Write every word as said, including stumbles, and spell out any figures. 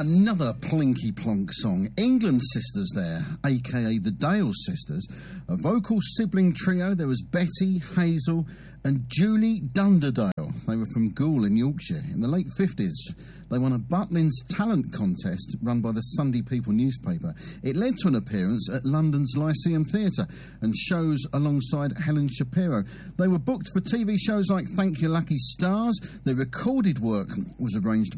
Another plinky-plonk song. England Sisters there, a k a the Dale Sisters. A vocal sibling trio. There was Betty, Hazel and Julie Dunderdale. They were from Goole in Yorkshire. In the late fifties, they won a Butlins talent contest run by the Sunday People newspaper. It led to an appearance at London's Lyceum Theatre and shows alongside Helen Shapiro. They were booked for T V shows like Thank You Lucky Stars. Their recorded work was arranged